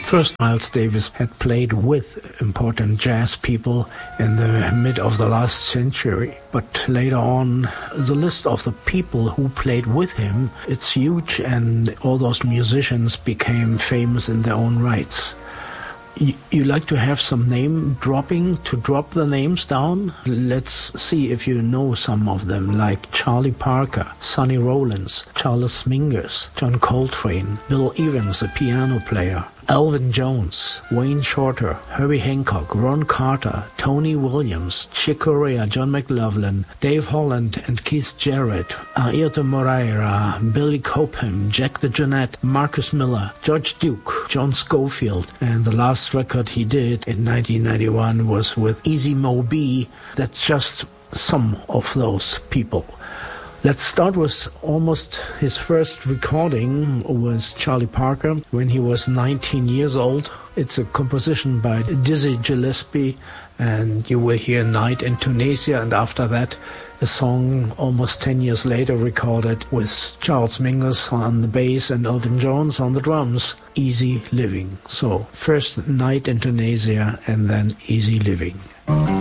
First, Miles Davis had played with important jazz people in the mid of the last century. But later on, the list of the people who played with him, it's huge, and all those musicians became famous in their own rights. You like to have some name dropping, to drop the names down? Let's see if you know some of them, like Charlie Parker, Sonny Rollins, Charles Mingus, John Coltrane, Bill Evans, a piano player, Elvin Jones, Wayne Shorter, Herbie Hancock, Ron Carter, Tony Williams, Chick Corea, John McLaughlin, Dave Holland and Keith Jarrett, Airto Moreira, Billy Cobham, Jack DeJohnette, Marcus Miller, George Duke, John Scofield, and the last record he did in 1991 was with Easy Mo Bee. That's just some of those people. Let's start with almost his first recording was Charlie Parker when he was 19 years old. It's a composition by Dizzy Gillespie, and you will hear Night in Tunisia, and after that a song almost 10 years later recorded with Charles Mingus on the bass and Elvin Jones on the drums, Easy Living. So first Night in Tunisia and then Easy Living.